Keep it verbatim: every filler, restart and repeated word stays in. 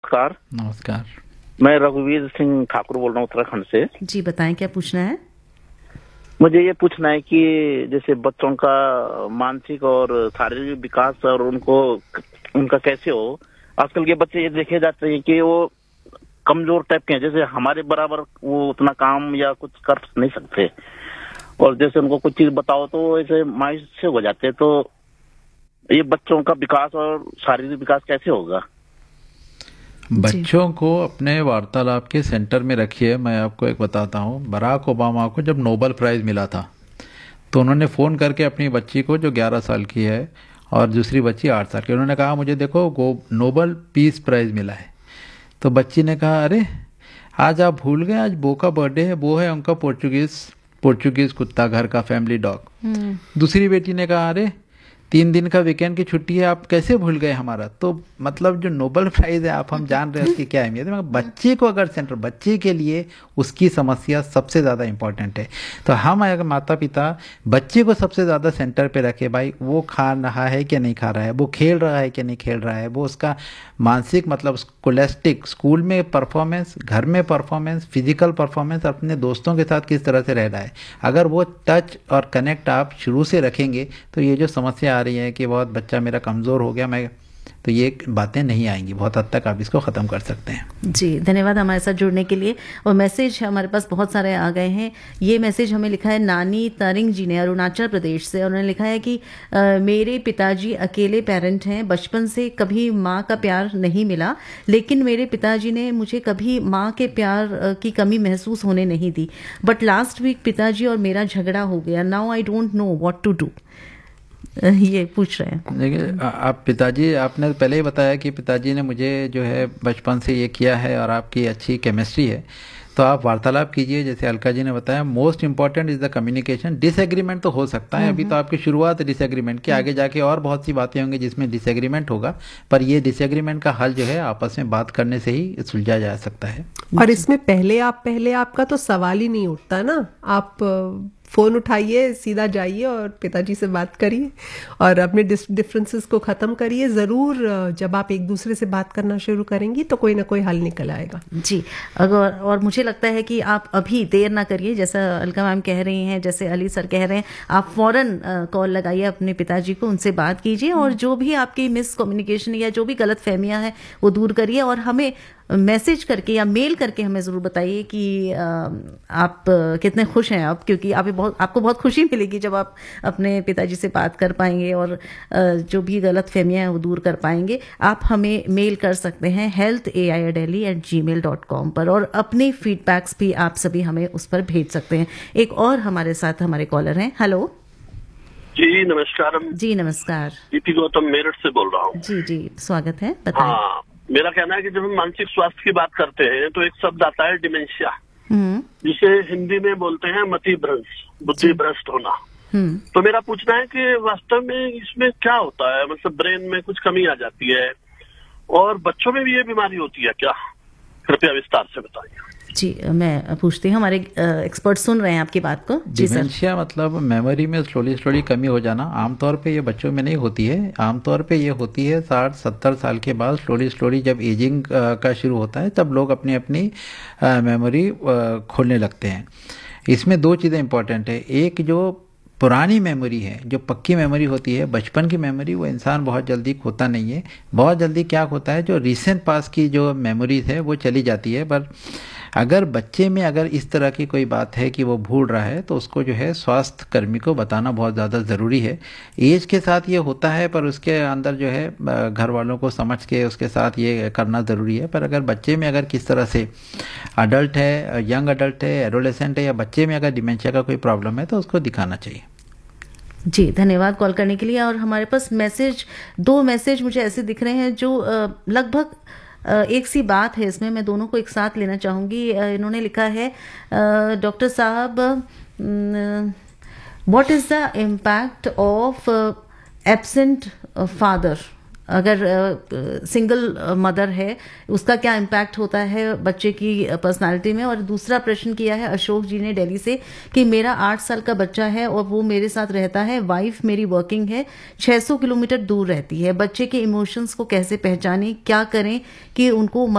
नमस्कार। नमस्कार। मैं रघुवीर सिंह ठाकुर बोल रहा हूँ उत्तराखंड से। जी बताएं, क्या पूछना है? मुझे ये पूछना है कि जैसे बच्चों का मानसिक और शारीरिक विकास और उनको उनका कैसे हो। आजकल के बच्चे ये देखे जाते हैं कि वो कमजोर टाइप के हैं, जैसे हमारे बराबर वो उतना काम या कुछ कर नहीं सकते, और जैसे उनको कुछ चीज बताओ तो वो ऐसे मायूस से हो जाते हैं। तो ये बच्चों का विकास और शारीरिक विकास कैसे होगा? बच्चों को अपने वार्तालाप के सेंटर में रखिए। मैं आपको एक बताता हूँ, बराक ओबामा को जब नोबेल प्राइज़ मिला था तो उन्होंने फ़ोन करके अपनी बच्ची को, जो ग्यारह साल की है और दूसरी बच्ची आठ साल की, उन्होंने कहा मुझे देखो वो नोबेल पीस प्राइज़ मिला है। तो बच्ची ने कहा अरे आज आप भूल गए, आज बो का बर्थडे है, वो है उनका पोर्चुगीज़ पोर्चुगीज़ कुत्ता, घर का फैमिली डॉग। दूसरी बेटी ने कहा अरे तीन दिन का वीकेंड की छुट्टी है, आप कैसे भूल गए हमारा। तो मतलब जो नोबेल प्राइज़ है, आप हम जान रहे हैं उसकी क्या अहमियत है। बच्चे को अगर सेंटर, बच्चे के लिए उसकी समस्या सबसे ज़्यादा इंपॉर्टेंट है। तो हम अगर माता पिता बच्चे को सबसे ज़्यादा सेंटर पे रखे, भाई वो खा रहा है कि नहीं खा रहा है, वो खेल रहा है कि नहीं खेल रहा है, वो उसका मानसिक मतलब स्कोलेस्टिक, स्कूल में परफॉर्मेंस, घर में परफॉर्मेंस, फिजिकल परफॉर्मेंस, अपने दोस्तों के साथ किस तरह से रह रहा है। अगर वो टच और कनेक्ट आप शुरू से रखेंगे तो ये जो समस्या आ रही है कि बहुत बच्चा मेरा कमज़ोर हो गया, मैं तो ये बातें नहीं आएंगी। बहुत हद तक आप इसको ख़त्म कर सकते हैं। जी धन्यवाद हमारे साथ जुड़ने के लिए। और मैसेज हमारे पास बहुत सारे आ गए हैं। ये मैसेज हमें लिखा है नानी तारिंग जी ने अरुणाचल प्रदेश से। उन्होंने लिखा है कि आ, मेरे पिताजी अकेले पेरेंट हैं, बचपन से कभी माँ का प्यार नहीं मिला, लेकिन मेरे पिताजी ने मुझे कभी माँ के प्यार की कमी महसूस होने नहीं दी। बट लास्ट वीक पिताजी और मेरा झगड़ा हो गया। Now I don't know what to do. ये पूछ रहे हैं। देखिए आप पिताजी, आपने पहले ही बताया कि पिताजी ने मुझे जो है बचपन से ये किया है और आपकी अच्छी केमिस्ट्री है, तो आप वार्तालाप कीजिए। जैसे अलका जी ने बताया, most important is the communication. Disagreement तो हो सकता है, अभी तो आपकी शुरुआत है डिसएग्रीमेंट की, आगे जाके और बहुत सी बातें होंगी जिसमें डिसएग्रीमेंट होगा, पर ये डिसएग्रीमेंट का हल जो है आपस में बात करने से ही सुलझा जा सकता है। और इसमें पहले आप पहले आपका तो सवाल ही नहीं उठता ना। आप फ़ोन उठाइए, सीधा जाइए और पिताजी से बात करिए और अपने डिफरेंसेस को ख़त्म करिए। ज़रूर जब आप एक दूसरे से बात करना शुरू करेंगी तो कोई ना कोई हल निकल आएगा। जी अगर, और मुझे लगता है कि आप अभी देर ना करिए, जैसा अलका मैम कह रही हैं, जैसे अली सर कह रहे हैं, आप फ़ौरन कॉल लगाइए अपने पिताजी को, उनसे बात कीजिए और जो भी आपकी मिस कम्युनिकेशन या जो भी गलत फहमियाँ हैं वो दूर करिए। और हमें मैसेज करके या मेल करके हमें ज़रूर बताइए कि आप कितने खुश हैं आप, क्योंकि आप बहुत आपको बहुत खुशी मिलेगी जब आप अपने पिताजी से बात कर पाएंगे और जो भी गलत फहमियाँ हैं वो दूर कर पाएंगे। आप हमें मेल कर सकते हैं हेल्थ ए आई डेली एट जी मेल डॉट कॉम पर, और अपने फीडबैक्स भी आप सभी हमें उस पर भेज सकते हैं। एक और हमारे साथ हमारे कॉलर हैं। हेलो जी नमस्कार। जी नमस्कार। दीपी गौतम मेरठ से बोल रहा हूँ। जी जी स्वागत है, बताएं। हाँ, मेरा कहना है कि जब हम मानसिक स्वास्थ्य की बात करते हैं तो एक शब्द आता है डिमेंशिया, जिसे हिंदी में बोलते हैं मति भ्रंश, बुद्धि भ्रष्ट होना। तो मेरा पूछना है कि वास्तव में इसमें क्या होता है, मतलब ब्रेन में कुछ कमी आ जाती है और बच्चों में भी ये बीमारी होती है क्या? कृपया विस्तार से बताइए। जी मैं पूछती हूँ, हमारे एक्सपर्ट सुन रहे हैं आपकी बात को। जी सर। डिमेंशिया मतलब मेमोरी में स्लोली स्लोली कमी हो जाना। आमतौर पे ये बच्चों में नहीं होती है, आमतौर पे ये होती है साठ सत्तर साल के बाद। स्लोली स्लोली जब एजिंग का शुरू होता है तब लोग अपनी अपनी मेमोरी खोलने लगते हैं। इसमें दो चीज़ें इंपॉर्टेंट है। एक जो पुरानी मेमोरी है, जो पक्की मेमोरी होती है, बचपन की मेमोरी, वो इंसान बहुत जल्दी खोता नहीं है। बहुत जल्दी क्या होता है, जो रिसेंट पास की जो मेमोरीज है वो चली जाती है। पर अगर बच्चे में अगर इस तरह की कोई बात है कि वो भूल रहा है तो उसको जो है स्वास्थ्य कर्मी को बताना बहुत ज़्यादा ज़रूरी है। एज के साथ ये होता है, पर उसके अंदर जो है घर वालों को समझ के उसके साथ ये करना ज़रूरी है। पर अगर बच्चे में अगर किस तरह से अडल्ट है, यंग अडल्ट है, एडोलेसेंट है, या बच्चे में अगर डिमेंशिया का कोई प्रॉब्लम है तो उसको दिखाना चाहिए। जी धन्यवाद कॉल करने के लिए। और हमारे पास मैसेज, दो मैसेज मुझे ऐसे दिख रहे हैं जो लगभग एक सी बात है, इसमें मैं दोनों को एक साथ लेना चाहूँगी। इन्होंने लिखा है, डॉक्टर साहब, what is the impact of absent father? अगर सिंगल मदर है उसका क्या इम्पैक्ट होता है बच्चे की पर्सनालिटी में। और दूसरा प्रश्न किया है अशोक जी ने दिल्ली से कि मेरा आठ साल का बच्चा है और वो मेरे साथ रहता है, वाइफ मेरी वर्किंग है, छह सौ किलोमीटर दूर रहती है, बच्चे के इमोशंस को कैसे पहचानें, क्या करें कि उनको